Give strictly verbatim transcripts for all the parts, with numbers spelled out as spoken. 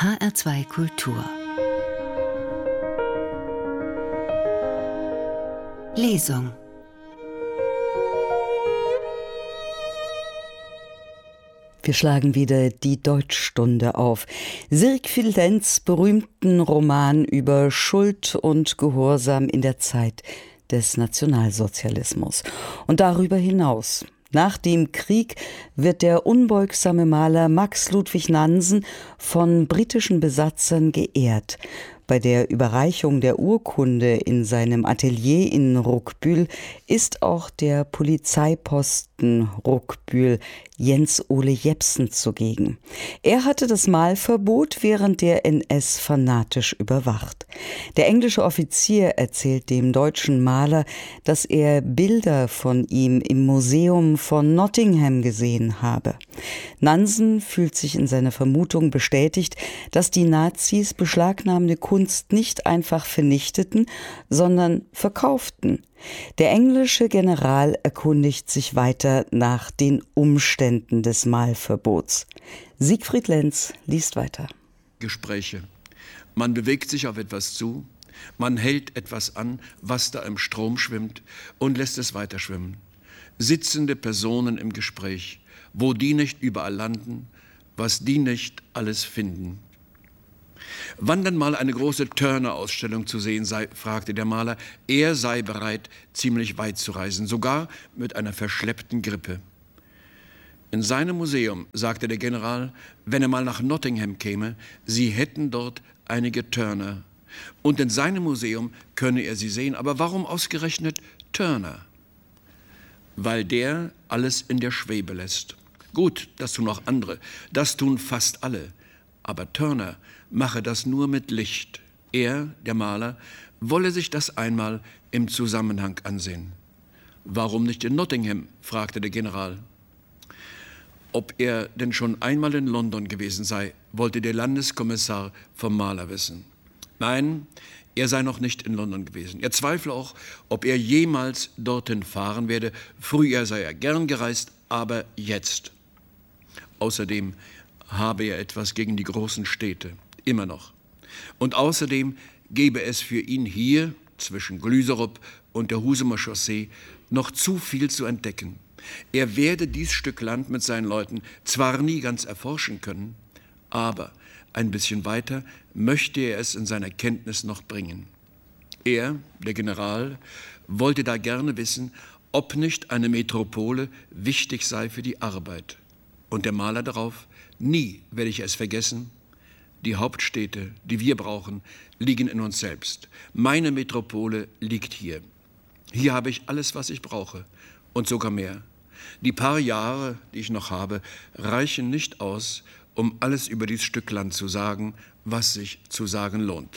H R zwei Kultur. Lesung. Wir schlagen wieder die Deutschstunde auf. Siegfried Lenz' berühmten Roman über Schuld und Gehorsam in der Zeit des Nationalsozialismus. Und darüber hinaus. Nach dem Krieg wird der unbeugsame Maler Max Ludwig Nansen von britischen Besatzern geehrt. Bei der Überreichung der Urkunde in seinem Atelier in Ruckbühl ist auch der Polizeiposten Ruckbühl Jens Ole Jepsen zugegen. Er hatte das Malverbot während der N S fanatisch überwacht. Der englische Offizier erzählt dem deutschen Maler, dass er Bilder von ihm im Museum von Nottingham gesehen habe. Nansen fühlt sich in seiner Vermutung bestätigt, dass die Nazis beschlagnahmte Kunst nicht einfach vernichteten, sondern verkauften. Der englische General erkundigt sich weiter nach den Umständen des Malverbots. Siegfried Lenz liest weiter. Gespräche. Man bewegt sich auf etwas zu, man hält etwas an, was da im Strom schwimmt, und lässt es weiter schwimmen. Sitzende Personen im Gespräch, wo die nicht überall landen, was die nicht alles finden. Wann denn mal eine große Turner-Ausstellung zu sehen sei, fragte der Maler. Er sei bereit, ziemlich weit zu reisen, sogar mit einer verschleppten Grippe. In seinem Museum, sagte der General, wenn er mal nach Nottingham käme, sie hätten dort einige Turner. Und in seinem Museum könne er sie sehen. Aber warum ausgerechnet Turner? Weil der alles in der Schwebe lässt. Gut, das tun auch andere, das tun fast alle. Aber Turner mache das nur mit Licht. Er, der Maler, wolle sich das einmal im Zusammenhang ansehen. Warum nicht in Nottingham? Fragte der General. Ob er denn schon einmal in London gewesen sei, wollte der Landeskommissar vom Maler wissen. Nein, er sei noch nicht in London gewesen. Er zweifle auch, ob er jemals dorthin fahren werde. Früher sei er gern gereist, aber jetzt. Außerdem habe er etwas gegen die großen Städte, immer noch. Und außerdem gäbe es für ihn hier, zwischen Glüserup und der Husumer Chaussee, noch zu viel zu entdecken. Er werde dies Stück Land mit seinen Leuten zwar nie ganz erforschen können, aber ein bisschen weiter möchte er es in seiner Kenntnis noch bringen. Er, der General, wollte da gerne wissen, ob nicht eine Metropole wichtig sei für die Arbeit. Und der Maler darauf: Nie werde ich es vergessen, die Hauptstädte, die wir brauchen, liegen in uns selbst. Meine Metropole liegt hier. Hier habe ich alles, was ich brauche und sogar mehr. Die paar Jahre, die ich noch habe, reichen nicht aus, um alles über dieses Stück Land zu sagen, was sich zu sagen lohnt.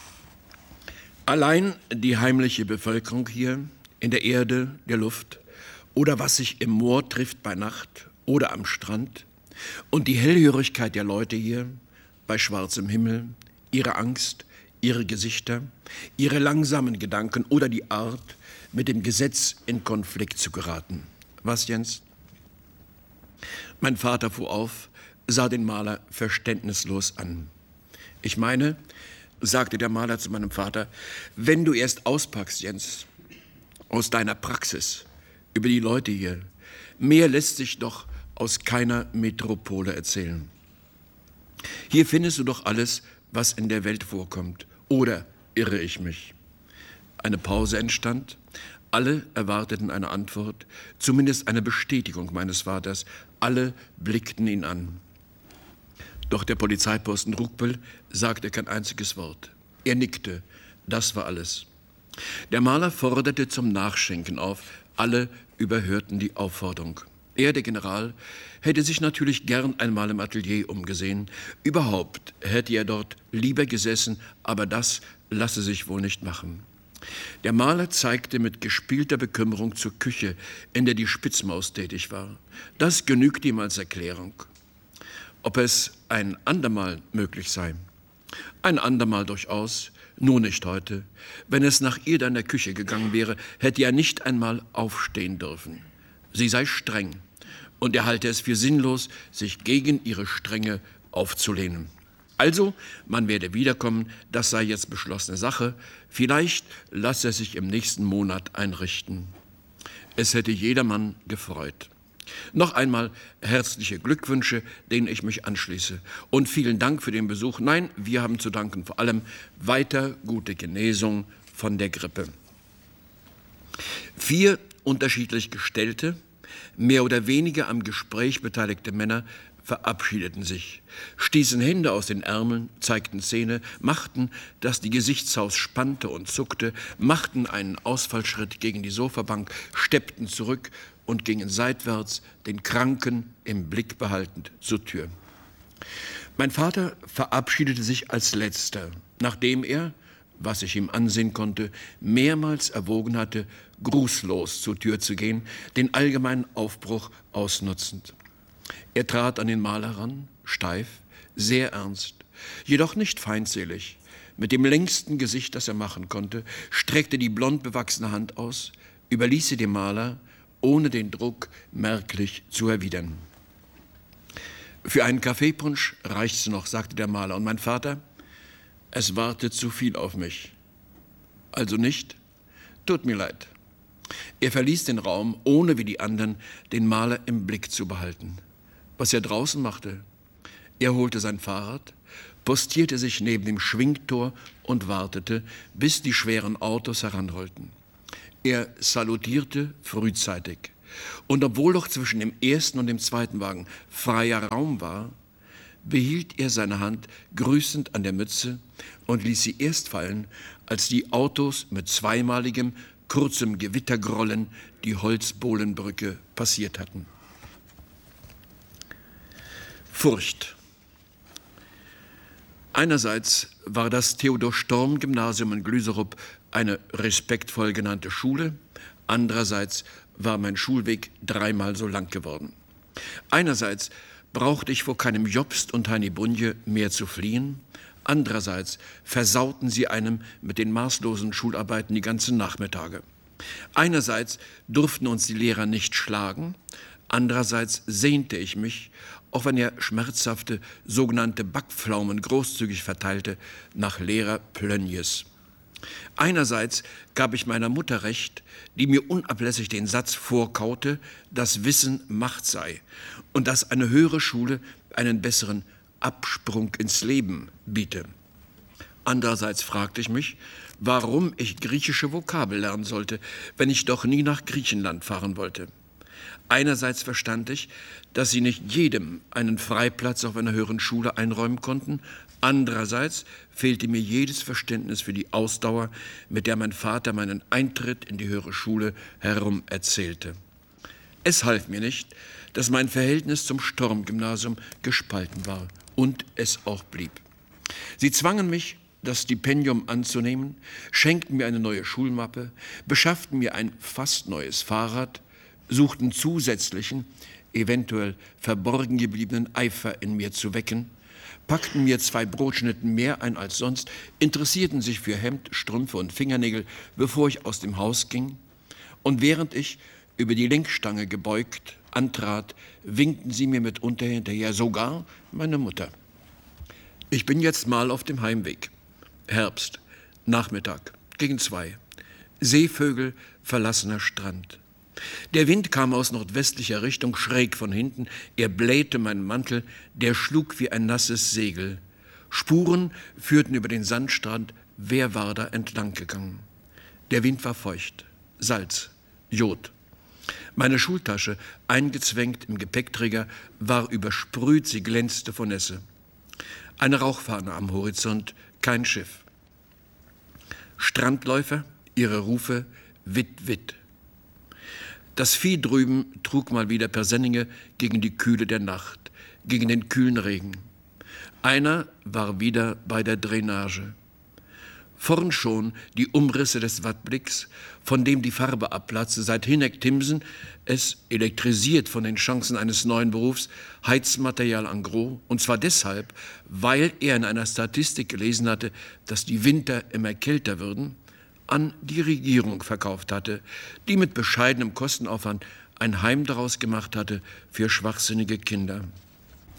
Allein die heimliche Bevölkerung hier, in der Erde, der Luft, oder was sich im Moor trifft bei Nacht oder am Strand, und die Hellhörigkeit der Leute hier, bei schwarzem Himmel, ihre Angst, ihre Gesichter, ihre langsamen Gedanken oder die Art, mit dem Gesetz in Konflikt zu geraten. Was, Jens? Mein Vater fuhr auf, sah den Maler verständnislos an. Ich meine, sagte der Maler zu meinem Vater, wenn du erst auspackst, Jens, aus deiner Praxis, über die Leute hier, mehr lässt sich doch aus keiner Metropole erzählen. Hier findest du doch alles, was in der Welt vorkommt. Oder irre ich mich? Eine Pause entstand. Alle erwarteten eine Antwort, zumindest eine Bestätigung meines Vaters. Alle blickten ihn an. Doch der Polizeiposten Ruckbühl sagte kein einziges Wort. Er nickte. Das war alles. Der Maler forderte zum Nachschenken auf. Alle überhörten die Aufforderung. Er, der General, hätte sich natürlich gern einmal im Atelier umgesehen. Überhaupt hätte er dort lieber gesessen, aber das lasse sich wohl nicht machen. Der Maler zeigte mit gespielter Bekümmerung zur Küche, in der die Spitzmaus tätig war. Das genügte ihm als Erklärung. Ob es ein andermal möglich sei? Ein andermal durchaus, nur nicht heute. Wenn es nach ihr in der Küche gegangen wäre, hätte er nicht einmal aufstehen dürfen. Sie sei streng, und er halte es für sinnlos, sich gegen ihre Strenge aufzulehnen. Also, man werde wiederkommen, das sei jetzt beschlossene Sache. Vielleicht lasse er sich im nächsten Monat einrichten. Es hätte jedermann gefreut. Noch einmal herzliche Glückwünsche, denen ich mich anschließe. Und vielen Dank für den Besuch. Nein, wir haben zu danken vor allem weiter gute Genesung von der Grippe. Vier unterschiedlich gestellte, mehr oder weniger am Gespräch beteiligte Männer verabschiedeten sich, stießen Hände aus den Ärmeln, zeigten Zähne, machten, dass die Gesichtshaut spannte und zuckte, machten einen Ausfallschritt gegen die Sofabank, steppten zurück und gingen seitwärts, den Kranken im Blick behaltend, zur Tür. Mein Vater verabschiedete sich als Letzter, nachdem er, was ich ihm ansehen konnte, mehrmals erwogen hatte, grußlos zur Tür zu gehen, den allgemeinen Aufbruch ausnutzend. Er trat an den Maler ran, steif, sehr ernst, jedoch nicht feindselig. Mit dem längsten Gesicht, das er machen konnte, streckte die blond bewachsene Hand aus, überließ sie dem Maler, ohne den Druck merklich zu erwidern. »Für einen Kaffeepunsch reicht's noch«, sagte der Maler, und mein Vater, »es wartet zu viel auf mich.« »Also nicht? Tut mir leid.« Er verließ den Raum, ohne wie die anderen den Maler im Blick zu behalten. Was er draußen machte? Er holte sein Fahrrad, postierte sich neben dem Schwingtor und wartete, bis die schweren Autos heranrollten. Er salutierte frühzeitig. Und obwohl doch zwischen dem ersten und dem zweiten Wagen freier Raum war, behielt er seine Hand grüßend an der Mütze und ließ sie erst fallen, als die Autos mit zweimaligem, kurzem Gewittergrollen die Holzbohlenbrücke passiert hatten. Furcht. Einerseits war das Theodor-Storm-Gymnasium in Glüserup eine respektvoll genannte Schule, andererseits war mein Schulweg dreimal so lang geworden. Einerseits brauchte ich vor keinem Jobst und Heini Bunje mehr zu fliehen, andererseits versauten sie einem mit den maßlosen Schularbeiten die ganzen Nachmittage. Einerseits durften uns die Lehrer nicht schlagen, andererseits sehnte ich mich, auch wenn er schmerzhafte sogenannte Backpflaumen großzügig verteilte, nach Lehrer Plönjes. Einerseits gab ich meiner Mutter recht, die mir unablässig den Satz vorkaute, dass Wissen Macht sei und dass eine höhere Schule einen besseren Absprung ins Leben biete. Andererseits fragte ich mich, warum ich griechische Vokabel lernen sollte, wenn ich doch nie nach Griechenland fahren wollte. Einerseits verstand ich, dass sie nicht jedem einen Freiplatz auf einer höheren Schule einräumen konnten. Andererseits fehlte mir jedes Verständnis für die Ausdauer, mit der mein Vater meinen Eintritt in die höhere Schule herum erzählte. Es half mir nicht, dass mein Verhältnis zum Storm-Gymnasium gespalten war und es auch blieb. Sie zwangen mich, das Stipendium anzunehmen, schenkten mir eine neue Schulmappe, beschafften mir ein fast neues Fahrrad, suchten zusätzlichen, eventuell verborgen gebliebenen Eifer in mir zu wecken, packten mir zwei Brotschnitten mehr ein als sonst, interessierten sich für Hemd, Strümpfe und Fingernägel, bevor ich aus dem Haus ging, und während ich über die Lenkstange gebeugt antrat, winkten sie mir mitunter hinterher, sogar meine Mutter. Ich bin jetzt mal auf dem Heimweg. Herbst, Nachmittag, gegen zwei. Seevögel, verlassener Strand. Der Wind kam aus nordwestlicher Richtung, schräg von hinten. Er blähte meinen Mantel, der schlug wie ein nasses Segel. Spuren führten über den Sandstrand. Wer war da entlang gegangen? Der Wind war feucht. Salz, Jod. Meine Schultasche, eingezwängt im Gepäckträger, war übersprüht, sie glänzte vor Nässe. Eine Rauchfahne am Horizont, kein Schiff. Strandläufer, ihre Rufe, witt, witt. Das Vieh drüben trug mal wieder Persenninge gegen die Kühle der Nacht, gegen den kühlen Regen. Einer war wieder bei der Drainage. Vorn schon die Umrisse des Wattblicks, von dem die Farbe abplatzte, seit Hinek Timsen es, elektrisiert von den Chancen eines neuen Berufs, Heizmaterial en gros, und zwar deshalb, weil er in einer Statistik gelesen hatte, dass die Winter immer kälter würden, an die Regierung verkauft hatte, die mit bescheidenem Kostenaufwand ein Heim daraus gemacht hatte für schwachsinnige Kinder.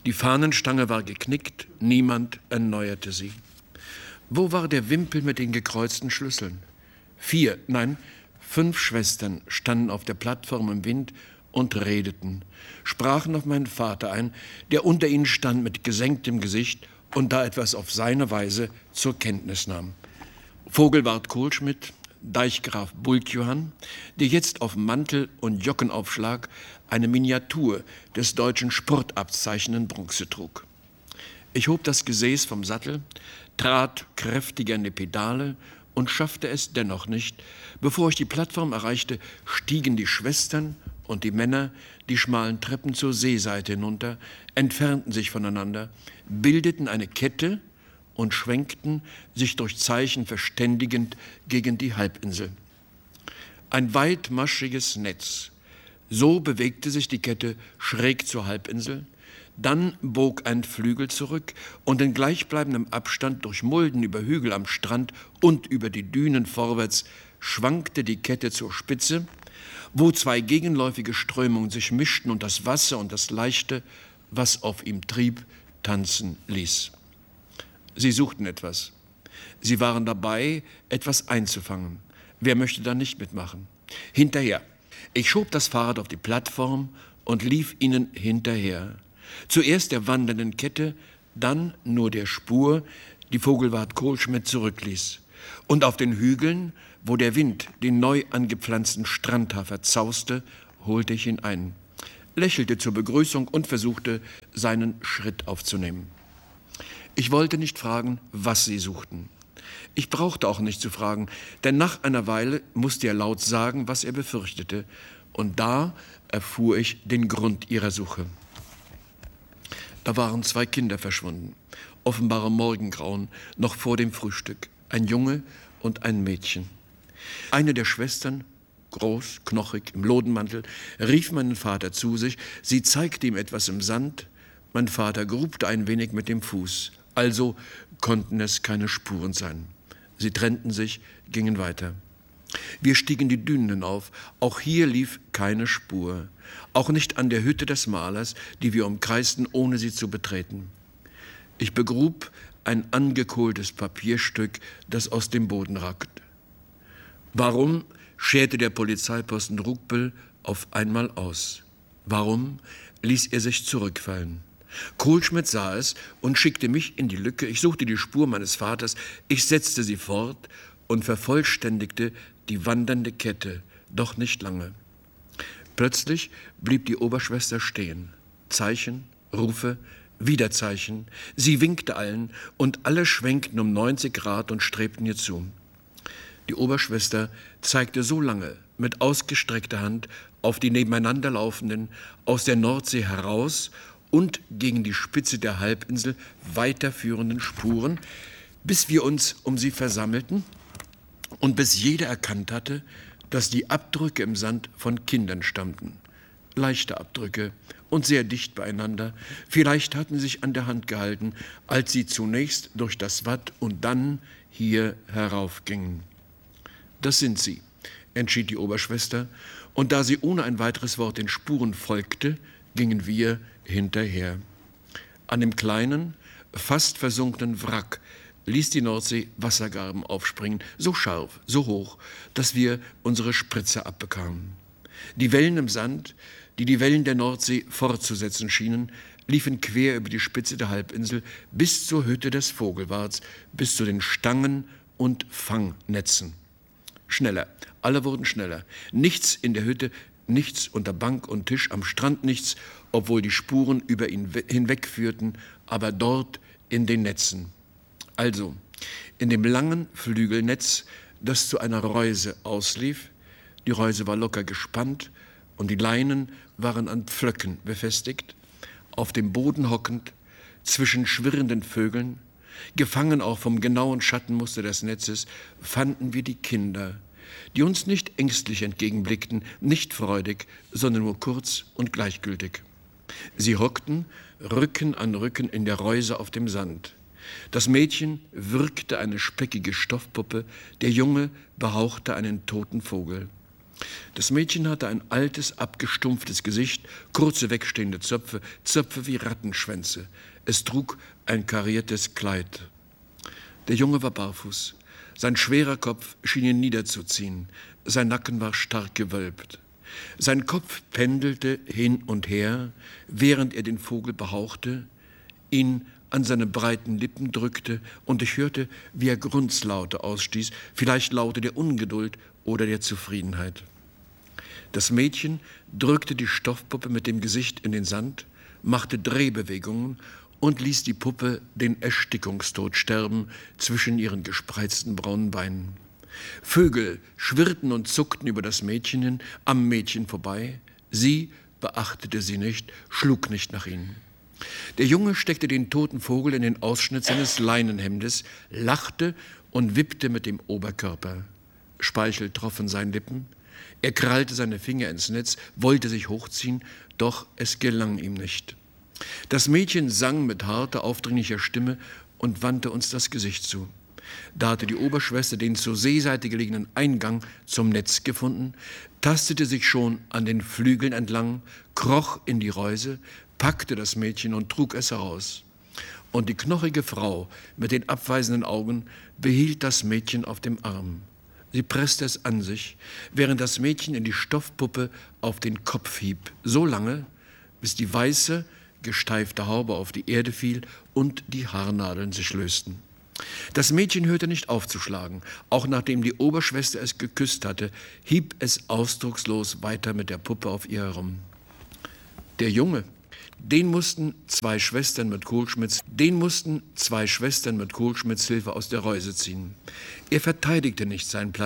Die Fahnenstange war geknickt, niemand erneuerte sie. Wo war der Wimpel mit den gekreuzten Schlüsseln? Vier, nein, fünf Schwestern standen auf der Plattform im Wind und redeten, sprachen auf meinen Vater ein, der unter ihnen stand mit gesenktem Gesicht und da etwas auf seine Weise zur Kenntnis nahm. Vogelwart Kohlschmidt, Deichgraf Bultjohann, der jetzt auf Mantel und Jockenaufschlag eine Miniatur des deutschen Sportabzeichen in Bronze trug. Ich hob das Gesäß vom Sattel, trat kräftiger in die Pedale und schaffte es dennoch nicht. Bevor ich die Plattform erreichte, stiegen die Schwestern und die Männer die schmalen Treppen zur Seeseite hinunter, entfernten sich voneinander, bildeten eine Kette und schwenkten, sich durch Zeichen verständigend, gegen die Halbinsel. Ein weitmaschiges Netz. So bewegte sich die Kette schräg zur Halbinsel, dann bog ein Flügel zurück und in gleichbleibendem Abstand durch Mulden über Hügel am Strand und über die Dünen vorwärts schwankte die Kette zur Spitze, wo zwei gegenläufige Strömungen sich mischten und das Wasser und das Leichte, was auf ihm trieb, tanzen ließ. Sie suchten etwas. Sie waren dabei, etwas einzufangen. Wer möchte da nicht mitmachen? Hinterher. Ich schob das Fahrrad auf die Plattform und lief ihnen hinterher. Zuerst der wandernden Kette, dann nur der Spur, die Vogelwart Kohlschmidt zurückließ. Und auf den Hügeln, wo der Wind den neu angepflanzten Strandhafer zauste, holte ich ihn ein, lächelte zur Begrüßung und versuchte, seinen Schritt aufzunehmen. Ich wollte nicht fragen, was sie suchten. Ich brauchte auch nicht zu fragen, denn nach einer Weile musste er laut sagen, was er befürchtete. Und da erfuhr ich den Grund ihrer Suche. Da waren zwei Kinder verschwunden, offenbar im Morgengrauen, noch vor dem Frühstück, ein Junge und ein Mädchen. Eine der Schwestern, groß, knochig, im Lodenmantel, rief meinen Vater zu sich. Sie zeigte ihm etwas im Sand. Mein Vater grubte ein wenig mit dem Fuß. Also konnten es keine Spuren sein. Sie trennten sich, gingen weiter. Wir stiegen die Dünen hinauf. Auch hier lief keine Spur. Auch nicht an der Hütte des Malers, die wir umkreisten, ohne sie zu betreten. Ich begrub ein angekohltes Papierstück, das aus dem Boden ragte. Warum scherte der Polizeiposten Rugbel auf einmal aus? Warum ließ er sich zurückfallen? Kohlschmidt sah es und schickte mich in die Lücke. Ich suchte die Spur meines Vaters, ich setzte sie fort und vervollständigte die wandernde Kette, doch nicht lange. Plötzlich blieb die Oberschwester stehen. Zeichen, Rufe, wieder Zeichen. Sie winkte allen und alle schwenkten um neunzig Grad und strebten ihr zu. Die Oberschwester zeigte so lange mit ausgestreckter Hand auf die nebeneinander laufenden, aus der Nordsee heraus und gegen die Spitze der Halbinsel weiterführenden Spuren, bis wir uns um sie versammelten und bis jeder erkannt hatte, dass die Abdrücke im Sand von Kindern stammten. Leichte Abdrücke und sehr dicht beieinander. Vielleicht hatten sie sich an der Hand gehalten, als sie zunächst durch das Watt und dann hier heraufgingen. Das sind sie, entschied die Oberschwester, und da sie ohne ein weiteres Wort den Spuren folgte, gingen wir hinterher. An dem kleinen, fast versunkenen Wrack ließ die Nordsee Wassergarben aufspringen, so scharf, so hoch, dass wir unsere Spritze abbekamen. Die Wellen im Sand, die die Wellen der Nordsee fortzusetzen schienen, liefen quer über die Spitze der Halbinsel bis zur Hütte des Vogelwarts, bis zu den Stangen und Fangnetzen. Schneller, alle wurden schneller. Nichts in der Hütte, nichts unter Bank und Tisch, am Strand nichts, obwohl die Spuren über ihn hinwegführten, aber dort in den Netzen. Also, in dem langen Flügelnetz, das zu einer Reuse auslief, die Reuse war locker gespannt und die Leinen waren an Pflöcken befestigt, auf dem Boden hockend, zwischen schwirrenden Vögeln, gefangen auch vom genauen Schattenmuster des Netzes, fanden wir die Kinder, die uns nicht ängstlich entgegenblickten, nicht freudig, sondern nur kurz und gleichgültig. Sie hockten Rücken an Rücken in der Reuse auf dem Sand. Das Mädchen würgte eine speckige Stoffpuppe, der Junge behauchte einen toten Vogel. Das Mädchen hatte ein altes, abgestumpftes Gesicht, kurze wegstehende Zöpfe, Zöpfe wie Rattenschwänze. Es trug ein kariertes Kleid. Der Junge war barfuß. Sein schwerer Kopf schien ihn niederzuziehen. Sein Nacken war stark gewölbt. Sein Kopf pendelte hin und her, während er den Vogel behauchte, ihn an seine breiten Lippen drückte, und ich hörte, wie er Grunzlaute ausstieß, vielleicht Laute der Ungeduld oder der Zufriedenheit. Das Mädchen drückte die Stoffpuppe mit dem Gesicht in den Sand, machte Drehbewegungen und ließ die Puppe den Erstickungstod sterben zwischen ihren gespreizten braunen Beinen. Vögel schwirrten und zuckten über das Mädchen hin, am Mädchen vorbei. Sie beachtete sie nicht, schlug nicht nach ihnen. Der Junge steckte den toten Vogel in den Ausschnitt seines Leinenhemdes, lachte und wippte mit dem Oberkörper. Speichel troff von seinen Lippen. Er krallte seine Finger ins Netz, wollte sich hochziehen, doch es gelang ihm nicht. Das Mädchen sang mit harter, aufdringlicher Stimme und wandte uns das Gesicht zu. Da hatte die Oberschwester den zur Seeseite gelegenen Eingang zum Netz gefunden, tastete sich schon an den Flügeln entlang, kroch in die Reuse, packte das Mädchen und trug es heraus. Und die knochige Frau mit den abweisenden Augen behielt das Mädchen auf dem Arm. Sie presste es an sich, während das Mädchen in die Stoffpuppe auf den Kopf hieb, so lange, bis die weiße, gesteifte Haube auf die Erde fiel und die Haarnadeln sich lösten. Das Mädchen hörte nicht auf zu schlagen. Auch nachdem die Oberschwester es geküsst hatte, hieb es ausdruckslos weiter mit der Puppe auf ihr herum. Der Junge, den mussten zwei Schwestern mit Kohlschmidts, den mussten zwei Schwestern mit Kohlschmidts Hilfe aus der Reuse ziehen. Er verteidigte nicht seinen Platz.